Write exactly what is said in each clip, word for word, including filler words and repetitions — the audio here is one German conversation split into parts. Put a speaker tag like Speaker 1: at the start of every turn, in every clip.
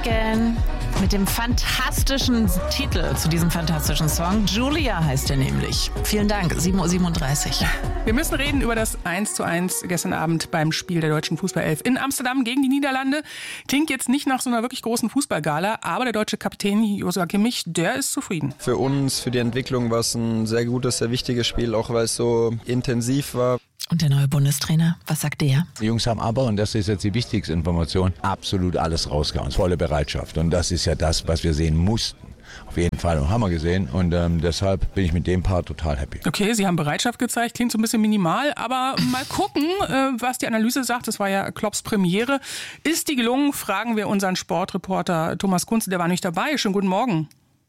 Speaker 1: Again mit dem fantastischen Titel zu diesem fantastischen Song. Julia heißt er nämlich. Vielen Dank, sieben Uhr siebenunddreißig.
Speaker 2: Wir müssen reden über das eins zu eins gestern Abend beim Spiel der deutschen Fußballelf in Amsterdam gegen die Niederlande. Klingt jetzt nicht nach so einer wirklich großen Fußballgala, aber der deutsche Kapitän Joshua Kimmich, der ist zufrieden.
Speaker 3: Für uns, für die Entwicklung war es ein sehr gutes, sehr wichtiges Spiel, auch weil es so intensiv war.
Speaker 1: Und der neue Bundestrainer, was sagt der?
Speaker 4: Die Jungs haben aber, und das ist jetzt die wichtigste Information, absolut alles rausgehauen. Volle Bereitschaft. Und das ist ja das, was wir sehen mussten. Auf jeden Fall, und haben wir gesehen. Und ähm, deshalb bin ich mit dem Part total happy.
Speaker 2: Okay, Sie haben Bereitschaft gezeigt, klingt so ein bisschen minimal. Aber mal gucken, äh, was die Analyse sagt. Das war ja Klopps Premiere. Ist die gelungen? Fragen wir unseren Sportreporter Thomas Kunze, der war nicht dabei. Schönen guten Morgen.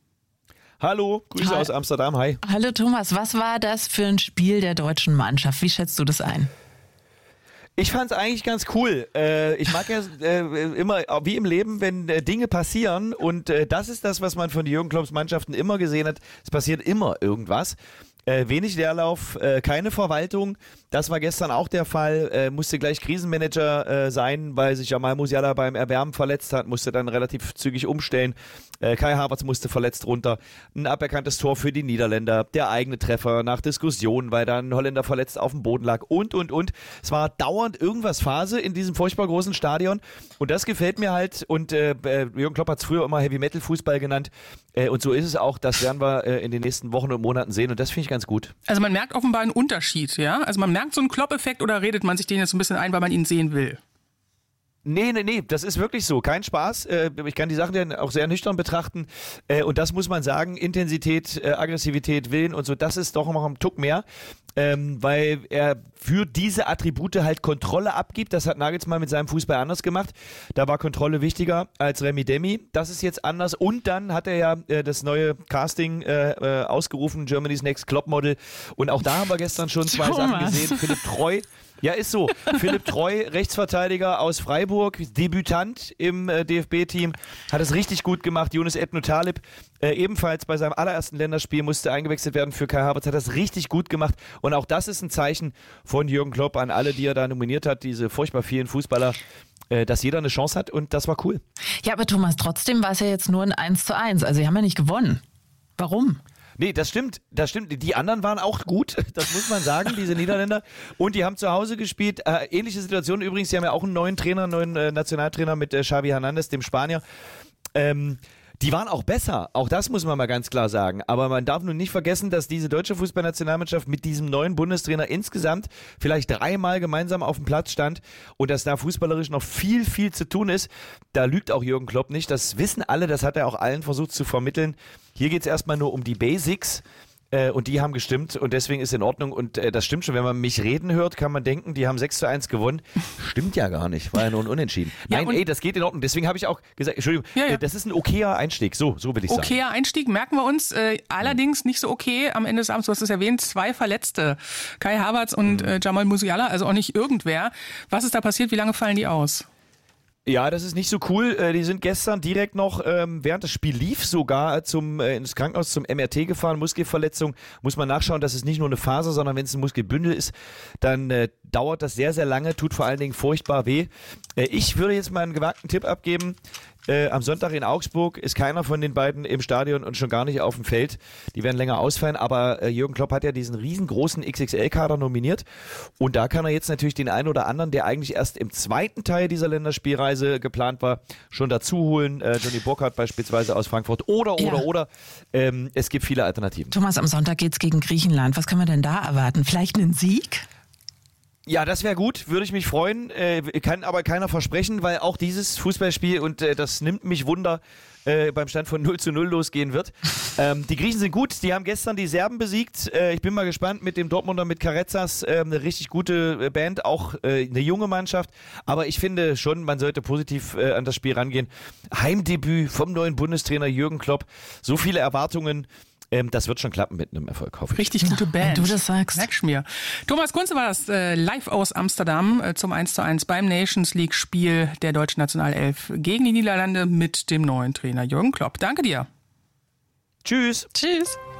Speaker 5: Hallo, Grüße hi. Aus Amsterdam, hi.
Speaker 1: Hallo Thomas, was war das für ein Spiel der deutschen Mannschaft? Wie schätzt du das ein?
Speaker 5: Ich fand es eigentlich ganz cool. Äh, ich mag ja äh, immer, wie im Leben, wenn äh, Dinge passieren und äh, das ist das, was man von Jürgen Klopps Mannschaften immer gesehen hat. Es passiert immer irgendwas. Äh, wenig Leerlauf, äh, keine Verwaltung. Das war gestern auch der Fall. Äh, musste gleich Krisenmanager äh, sein, weil sich Jamal Musiala beim Erwärmen verletzt hat. Musste dann relativ zügig umstellen. Äh, Kai Havertz musste verletzt runter. Ein aberkanntes Tor für die Niederländer. Der eigene Treffer nach Diskussion, weil dann ein Holländer verletzt auf dem Boden lag. Und, und, und. Es war dauernd irgendwas Phase in diesem furchtbar großen Stadion. Und das gefällt mir halt. Und äh, Jürgen Klopp hat es früher immer Heavy-Metal-Fußball genannt. Äh, und so ist es auch. Das werden wir äh, in den nächsten Wochen und Monaten sehen. Und das finde ich ganz gut.
Speaker 2: Also man merkt offenbar einen Unterschied, ja? Also man merkt so einen Klopp-Effekt oder redet man sich den jetzt so ein bisschen ein, weil man ihn sehen will?
Speaker 5: Nee, nee, nee, das ist wirklich so. Kein Spaß. Ich kann die Sachen ja auch sehr nüchtern betrachten. Und das muss man sagen, Intensität, Aggressivität, Willen und so, das ist doch noch ein Tuck mehr. Weil er für diese Attribute halt Kontrolle abgibt. Das hat Nagelsmann mit seinem Fußball anders gemacht. Da war Kontrolle wichtiger als Remi Demi. Das ist jetzt anders. Und dann hat er ja das neue Casting ausgerufen, Germany's Next Klopp Model. Und auch da haben wir gestern schon zwei
Speaker 1: Thomas.
Speaker 5: Sachen gesehen. Philipp Treu. Ja, ist so. Philipp Treu, Rechtsverteidiger aus Freiburg, Debütant im äh, D F B-Team, hat es richtig gut gemacht. Yunus Ebnu Talib, äh, ebenfalls bei seinem allerersten Länderspiel, musste eingewechselt werden für Kai Havertz, hat das richtig gut gemacht. Und auch das ist ein Zeichen von Jürgen Klopp an alle, die er da nominiert hat, diese furchtbar vielen Fußballer, äh, dass jeder eine Chance hat und das war cool.
Speaker 1: Ja, aber Thomas, trotzdem war es ja jetzt nur ein eins zu eins. Also sie haben ja nicht gewonnen. Warum?
Speaker 5: Nee, das stimmt, das stimmt. Die anderen waren auch gut, das muss man sagen, diese Niederländer. Und die haben zu Hause gespielt. Äh, ähnliche Situation übrigens, die haben ja auch einen neuen Trainer, einen neuen äh, Nationaltrainer mit äh, Xavi Hernandez, dem Spanier. Ähm, die waren auch besser, auch das muss man mal ganz klar sagen. Aber man darf nun nicht vergessen, dass diese deutsche Fußballnationalmannschaft mit diesem neuen Bundestrainer insgesamt vielleicht dreimal gemeinsam auf dem Platz stand und dass da fußballerisch noch viel, viel zu tun ist. Da lügt auch Jürgen Klopp nicht. Das wissen alle, das hat er auch allen versucht zu vermitteln. Hier geht es erstmal nur um die Basics. Äh, und die haben gestimmt und deswegen ist in Ordnung und äh, das stimmt schon, wenn man mich reden hört, kann man denken, die haben sechs zu eins gewonnen. Stimmt ja gar nicht, war ja nur ein Unentschieden.
Speaker 2: Ja,
Speaker 5: Nein, ey, das geht in Ordnung, deswegen habe ich auch gesagt, Entschuldigung,
Speaker 2: ja, ja.
Speaker 5: Äh, das ist ein okayer Einstieg, so, so will ich sagen.
Speaker 2: Okayer Einstieg, merken wir uns, äh, allerdings nicht so okay am Ende des Abends, du hast es erwähnt, zwei Verletzte, Kai Havertz und mhm. äh, Jamal Musiala, also auch nicht irgendwer. Was ist da passiert, wie lange fallen die aus?
Speaker 5: Ja, das ist nicht so cool. Die sind gestern direkt noch, ähm, während das Spiel lief, sogar zum äh, ins Krankenhaus zum M R T gefahren. Muskelverletzung. Muss man nachschauen, dass es nicht nur eine Faser, sondern wenn es ein Muskelbündel ist, dann äh, dauert das sehr, sehr lange, tut vor allen Dingen furchtbar weh. Äh, ich würde jetzt mal einen gewagten Tipp abgeben. Äh, am Sonntag in Augsburg ist keiner von den beiden im Stadion und schon gar nicht auf dem Feld. Die werden länger ausfallen, aber äh, Jürgen Klopp hat ja diesen riesengroßen X X L-Kader nominiert und da kann er jetzt natürlich den einen oder anderen, der eigentlich erst im zweiten Teil dieser Länderspielreise geplant war, schon dazu holen. Äh, Johnny Burkhardt beispielsweise aus Frankfurt oder, oder,
Speaker 1: Ja.
Speaker 5: oder. Ähm, es gibt viele Alternativen.
Speaker 1: Thomas, am Sonntag geht's gegen Griechenland. Was können wir denn da erwarten? Vielleicht einen Sieg?
Speaker 5: Ja, das wäre gut, würde ich mich freuen, äh, kann aber keiner versprechen, weil auch dieses Fußballspiel, und äh, das nimmt mich Wunder, äh, beim Stand von null zu null losgehen wird. Ähm, die Griechen sind gut, die haben gestern die Serben besiegt. Äh, ich bin mal gespannt mit dem Dortmunder, mit Carezas, äh, eine richtig gute Band, auch äh, eine junge Mannschaft. Aber ich finde schon, man sollte positiv äh, an das Spiel rangehen. Heimdebüt vom neuen Bundestrainer Jürgen Klopp, so viele Erwartungen. Ähm, das wird schon klappen mit einem Erfolg, hoffe ich.
Speaker 2: Richtig gute Band.
Speaker 1: Wenn du das sagst.
Speaker 2: Merkst mir. Thomas Kunze war das äh, live aus Amsterdam äh, zum eins zu eins beim Nations League Spiel der deutschen Nationalelf gegen die Niederlande mit dem neuen Trainer Jürgen Klopp. Danke dir.
Speaker 5: Tschüss.
Speaker 1: Tschüss.